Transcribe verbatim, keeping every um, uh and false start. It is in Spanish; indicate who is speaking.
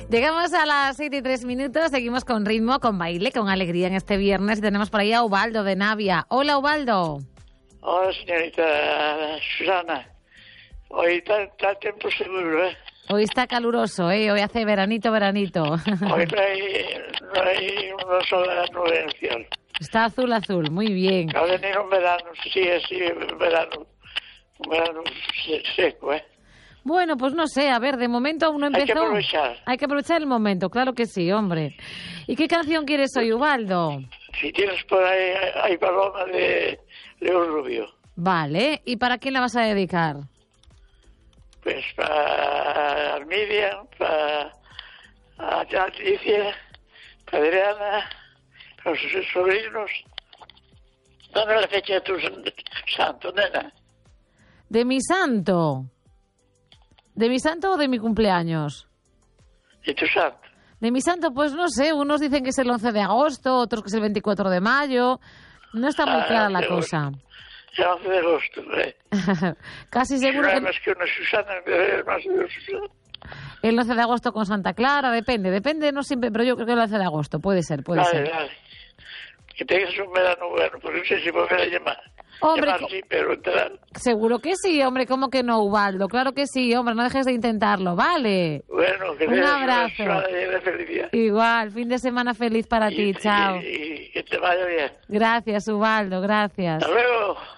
Speaker 1: Llegamos a las siete y tres minutos, seguimos con ritmo, con baile, con alegría en este viernes. Y tenemos por ahí a Ubaldo de Navia. Hola, Ubaldo.
Speaker 2: Hola, señorita Susana. Hoy está, está el tiempo seguro, ¿eh?
Speaker 1: Hoy está caluroso, ¿eh? Hoy hace veranito, veranito.
Speaker 2: Hoy no hay, no hay una sola nube en el cielo.
Speaker 1: Está azul, azul, muy bien.
Speaker 2: Va a venir un verano, sí, sí, un verano, un verano seco, ¿eh?
Speaker 1: Bueno, pues no sé, a ver, de momento aún no empezó.
Speaker 2: Hay que aprovechar.
Speaker 1: Hay que aprovechar el momento, claro que sí, hombre. ¿Y qué canción quieres hoy, Ubaldo?
Speaker 2: Si tienes por ahí, hay Paloma de León Rubio.
Speaker 1: Vale, ¿y para quién la vas a dedicar?
Speaker 2: Pues para Armidia, para Alicia, para Adriana, para sus sobrinos. Dame la fecha de tu santo, nena.
Speaker 1: ¿De mi santo? ¿De mi santo o de mi cumpleaños?
Speaker 2: ¿De tu santo?
Speaker 1: De mi santo, pues no sé, unos dicen que es el once de agosto, otros que es el veinticuatro de mayo. No está muy
Speaker 2: Ah,
Speaker 1: clara la
Speaker 2: de
Speaker 1: cosa.
Speaker 2: El once de agosto, ¿eh?
Speaker 1: Casi seguro
Speaker 2: No
Speaker 1: que
Speaker 2: hay más que una Susana, es más de una Susana.
Speaker 1: el once de agosto con Santa Clara, depende, depende, no siempre, pero yo creo que el once de agosto, puede ser, puede
Speaker 2: Vale,
Speaker 1: ser.
Speaker 2: vale. Que tengas un verano bueno, porque no sé si volveré a llamar.
Speaker 1: Hombre,
Speaker 2: Llamar
Speaker 1: co-
Speaker 2: sí, pero entrar.
Speaker 1: Seguro que sí, hombre, ¿cómo que no, Ubaldo? Claro que sí, hombre, no dejes de intentarlo, ¿vale?
Speaker 2: Bueno, que
Speaker 1: Un
Speaker 2: tengas
Speaker 1: abrazo.
Speaker 2: una semana llena de felicidad.
Speaker 1: Igual, fin de semana feliz para ti,
Speaker 2: Y-
Speaker 1: chao.
Speaker 2: Y, y que te vaya bien.
Speaker 1: Gracias, Ubaldo, gracias.
Speaker 2: Hasta luego.